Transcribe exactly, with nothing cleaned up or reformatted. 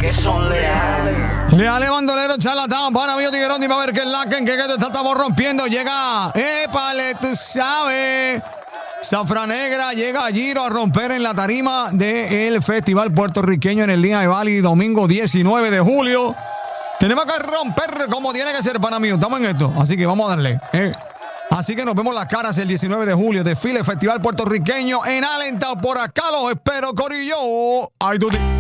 que son leales. Leales bandoleros, charlatán, para mí, tiguerón, dime a ver qué es la que en que estamos rompiendo. Llega, épale, tú sabes. Zafra Negra llega a Giro a romper en la tarima del Festival Puertorriqueño en el Día de Bali, domingo diecinueve de julio. Tenemos que romper como tiene que ser, pana mío. Estamos en esto, así que vamos a darle. Eh. Así que nos vemos las caras el diecinueve de julio. Desfile Festival Puertorriqueño en Allentown. Por acá los espero, corillo. Ay, tú